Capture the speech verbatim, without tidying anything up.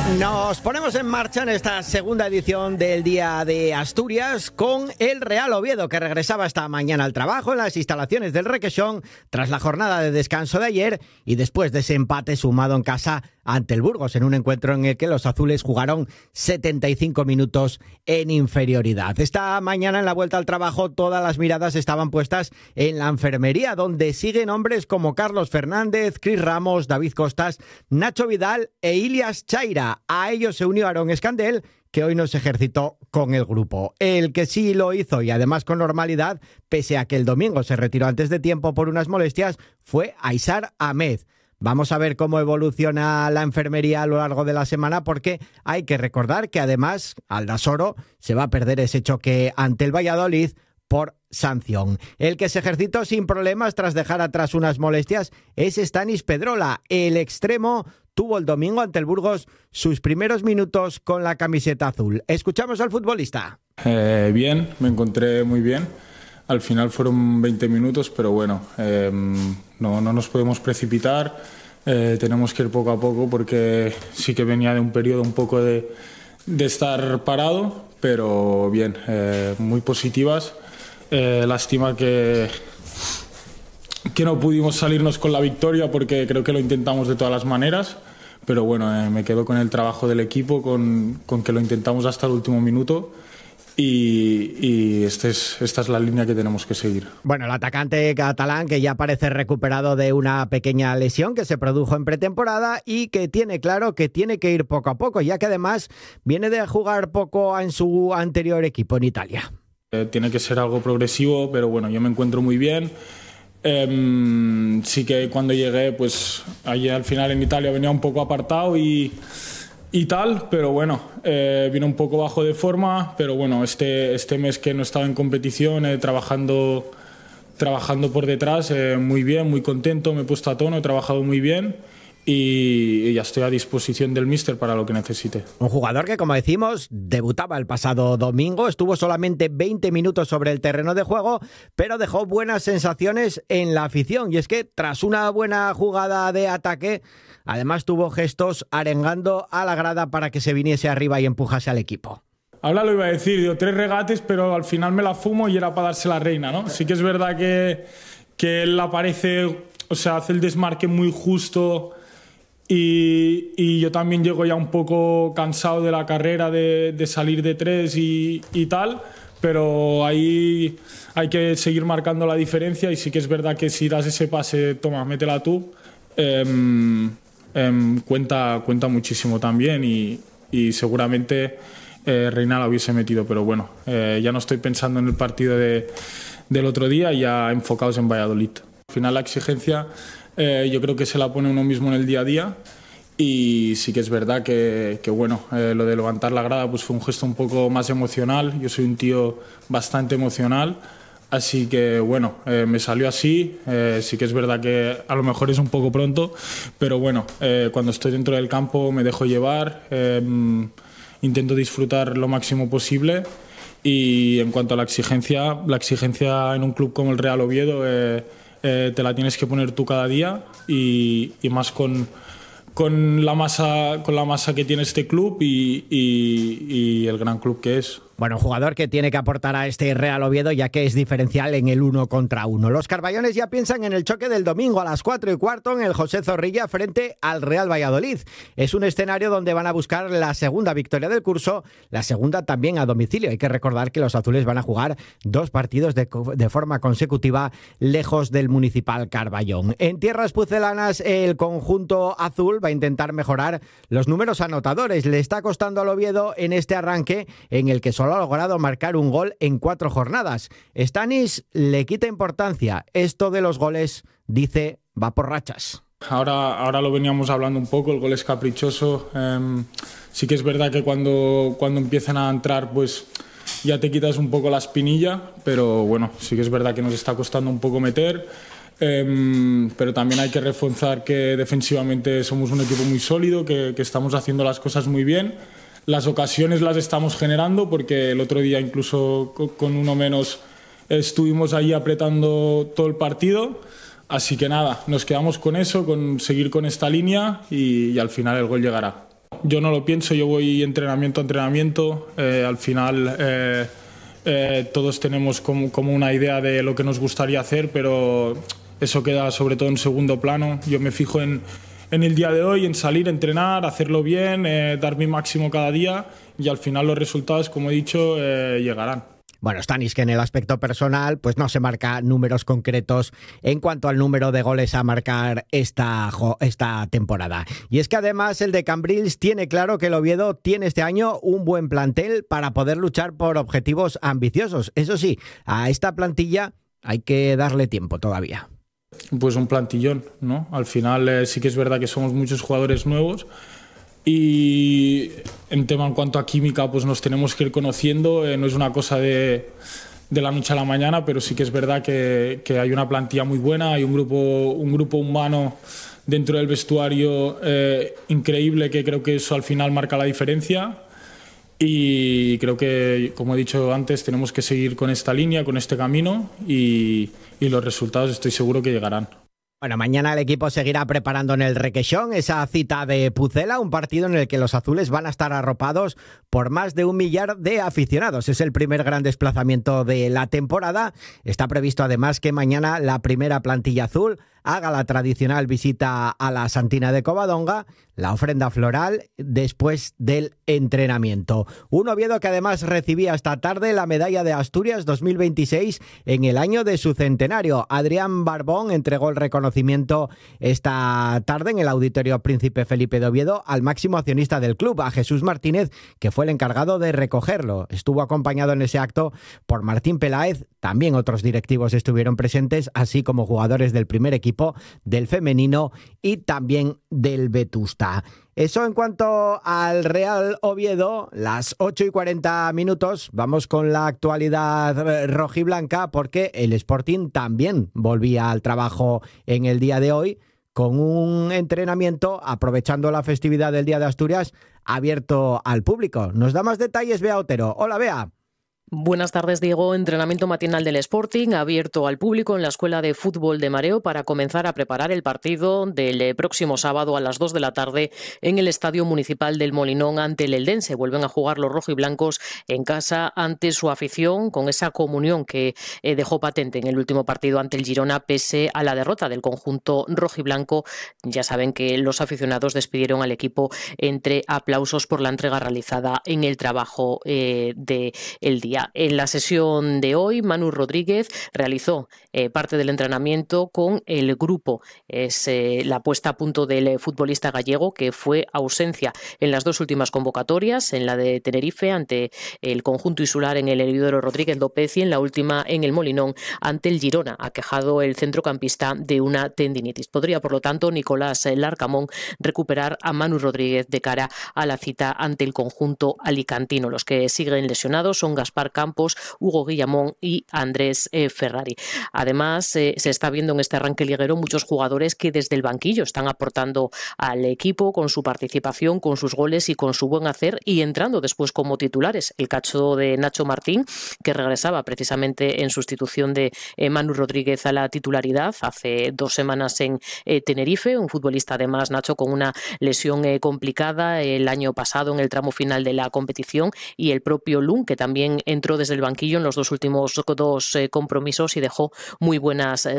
Nos ponemos en marcha en esta segunda edición del Día de Asturias con el Real Oviedo, que regresaba esta mañana al trabajo en las instalaciones del Requesón tras la jornada de descanso de ayer y después de ese empate sumado en casa ante el Burgos, en un encuentro en el que los azules jugaron setenta y cinco minutos en inferioridad. Esta mañana en la vuelta al trabajo todas las miradas estaban puestas en la enfermería, donde siguen hombres como Carlos Fernández, Cris Ramos, David Costas, Nacho Vidal e Ilias Chaira. A ellos se unió Aaron Escandel, que hoy no se ejercitó con el grupo. El que sí lo hizo, y además con normalidad, pese a que el domingo se retiró antes de tiempo por unas molestias, fue Aysar Ahmed. Vamos a ver cómo evoluciona la enfermería a lo largo de la semana, porque hay que recordar que además Aldasoro se va a perder ese choque ante el Valladolid por sanción. El que se ejercitó sin problemas tras dejar atrás unas molestias es Stanis Pedrola. El extremo tuvo el domingo ante el Burgos sus primeros minutos con la camiseta azul. Escuchamos al futbolista. Eh, bien, me encontré muy bien. Al final fueron veinte minutos, pero bueno, eh, no, no nos podemos precipitar. Eh, tenemos que ir poco a poco porque sí que venía de un periodo un poco de, de estar parado, pero bien, eh, muy positivas. Eh, lástima que, que no pudimos salirnos con la victoria porque creo que lo intentamos de todas las maneras, pero bueno, eh, me quedo con el trabajo del equipo, con, con que lo intentamos hasta el último minuto. Y, y este es, esta es la línea que tenemos que seguir. Bueno, el atacante catalán, que ya parece recuperado de una pequeña lesión que se produjo en pretemporada y que tiene claro que tiene que ir poco a poco, ya que además viene de jugar poco en su anterior equipo en Italia. Eh, tiene que ser algo progresivo, pero bueno, yo me encuentro muy bien. Eh, sí que cuando llegué, pues allí al final en Italia venía un poco apartado y... y tal, pero bueno, eh, vino un poco bajo de forma, pero bueno, este, este mes que no estaba en competición, eh, trabajando, trabajando por detrás, eh, muy bien, muy contento, me he puesto a tono, he trabajado muy bien y, y ya estoy a disposición del míster para lo que necesite. Un jugador que, como decimos, debutaba el pasado domingo, estuvo solamente veinte minutos sobre el terreno de juego, pero dejó buenas sensaciones en la afición, y es que tras una buena jugada de ataque, además tuvo gestos arengando a la grada para que se viniese arriba y empujase al equipo. Ahora lo iba a decir, dio tres regates, pero al final me la fumo y era para darse la reina, ¿no? Sí que es verdad que, que él aparece, o sea, hace el desmarque muy justo y, y yo también llego ya un poco cansado de la carrera de, de salir de tres y, y tal, pero ahí hay que seguir marcando la diferencia y sí que es verdad que si das ese pase, toma, métela tú, eh, eh, cuenta, cuenta muchísimo también y, y seguramente eh, Reina la hubiese metido, pero bueno, eh, ya no estoy pensando en el partido de, del otro día, ya enfocados en Valladolid. Al final la exigencia eh, yo creo que se la pone uno mismo en el día a día y sí que es verdad que, que bueno, eh, lo de levantar la grada pues fue un gesto un poco más emocional. Yo soy un tío bastante emocional, así que bueno, eh, me salió así. Eh, sí que es verdad que a lo mejor es un poco pronto, pero bueno, eh, cuando estoy dentro del campo me dejo llevar, eh, intento disfrutar lo máximo posible. Y en cuanto a la exigencia, la exigencia en un club como el Real Oviedo eh, eh, te la tienes que poner tú cada día y, y más con, con, la masa, con la masa que tiene este club y, y, y el gran club que es. Bueno, un jugador que tiene que aportar a este Real Oviedo, ya que es diferencial en el uno contra uno. Los carballones ya piensan en el choque del domingo a las cuatro y cuarto en el José Zorrilla frente al Real Valladolid. Es un escenario donde van a buscar la segunda victoria del curso, la segunda también a domicilio. Hay que recordar que los azules van a jugar dos partidos de, de forma consecutiva lejos del Municipal Carballón. En tierras pucelanas, el conjunto azul va a intentar mejorar los números anotadores. Le está costando al Oviedo en este arranque en el que solo ha logrado marcar un gol en cuatro jornadas. Stanis le quita importancia. Esto de los goles, dice, va por rachas. Ahora, ahora lo veníamos hablando un poco, el gol es caprichoso. Eh, sí que es verdad que cuando, cuando empiezan a entrar, pues ya te quitas un poco la espinilla, pero bueno, sí que es verdad que nos está costando un poco meter. Eh, pero también hay que reforzar que defensivamente somos un equipo muy sólido, que, que estamos haciendo las cosas muy bien. Las ocasiones las estamos generando porque el otro día incluso con uno menos estuvimos ahí apretando todo el partido. Así que nada, nos quedamos con eso, con seguir con esta línea y, y al final el gol llegará. Yo no lo pienso, yo voy entrenamiento a entrenamiento. Eh, al final eh, eh, todos tenemos como, como una idea de lo que nos gustaría hacer, pero eso queda sobre todo en segundo plano. Yo me fijo en, en el día de hoy, en salir, entrenar, hacerlo bien, eh, dar mi máximo cada día y al final los resultados, como he dicho, eh, llegarán. Bueno, Stanis, que en el aspecto personal pues no se marca números concretos en cuanto al número de goles a marcar esta, esta temporada. Y es que además el de Cambrils tiene claro que el Oviedo tiene este año un buen plantel para poder luchar por objetivos ambiciosos. Eso sí, a esta plantilla hay que darle tiempo todavía. Pues un plantillón, ¿no? Al final eh, sí que es verdad que somos muchos jugadores nuevos. Y en tema en cuanto a química, pues nos tenemos que ir conociendo, eh, no es una cosa de, de la noche a la mañana, pero sí que es verdad que, que hay una plantilla muy buena, hay un grupo, un grupo humano dentro del vestuario eh, increíble, que creo que eso al final marca la diferencia. Y creo que, como he dicho antes, tenemos que seguir con esta línea, con este camino y, y los resultados estoy seguro que llegarán. Bueno, mañana el equipo seguirá preparando en el Requexón esa cita de Pucela, un partido en el que los azules van a estar arropados por más de un millar de aficionados. Es el primer gran desplazamiento de la temporada. Está previsto además que mañana la primera plantilla azul haga la tradicional visita a la Santina de Covadonga, la ofrenda floral después del entrenamiento. Un Oviedo que además recibía esta tarde la medalla de Asturias dos mil veintiséis en el año de su centenario. Adrián Barbón entregó el reconocimiento esta tarde en el Auditorio Príncipe Felipe de Oviedo al máximo accionista del club, a Jesús Martínez, que fue el encargado de recogerlo. Estuvo acompañado en ese acto por Martín Peláez, también otros directivos estuvieron presentes, así como jugadores del primer equipo, del femenino y también del Vetusta. Eso en cuanto al Real Oviedo, las ocho y cuarenta minutos. Vamos con la actualidad rojiblanca porque el Sporting también volvía al trabajo en el día de hoy con un entrenamiento aprovechando la festividad del Día de Asturias abierto al público. Nos da más detalles Bea Otero. Hola Bea. Buenas tardes, Diego. Entrenamiento matinal del Sporting abierto al público en la Escuela de Fútbol de Mareo para comenzar a preparar el partido del próximo sábado a las dos de la tarde en el Estadio Municipal del Molinón ante el Eldense. Vuelven a jugar los rojiblancos en casa ante su afición con esa comunión que eh, dejó patente en el último partido ante el Girona pese a la derrota del conjunto rojiblanco. Ya saben que los aficionados despidieron al equipo entre aplausos por la entrega realizada en el trabajo eh, del día. En la sesión de hoy, Manu Rodríguez realizó eh, parte del entrenamiento con el grupo. Es eh, la puesta a punto del futbolista gallego, que fue ausencia en las dos últimas convocatorias, en la de Tenerife ante el conjunto insular en el Heliodoro Rodríguez López y en la última en el Molinón ante el Girona, aquejado el centrocampista de una tendinitis. Podría, por lo tanto, Nicolás Larcamón recuperar a Manu Rodríguez de cara a la cita ante el conjunto alicantino. Los que siguen lesionados son Gaspar Campos, Hugo Guillamón y Andrés eh, Ferrari. Además, eh, se está viendo en este arranque liguero muchos jugadores que desde el banquillo están aportando al equipo con su participación, con sus goles y con su buen hacer y entrando después como titulares. El caso de Nacho Martín, que regresaba precisamente en sustitución de eh, Manu Rodríguez a la titularidad hace dos semanas en eh, Tenerife, un futbolista además, Nacho, con una lesión eh, complicada el año pasado en el tramo final de la competición, y el propio Lun, que también entró desde el banquillo en los dos últimos dos eh, compromisos y dejó muy buenas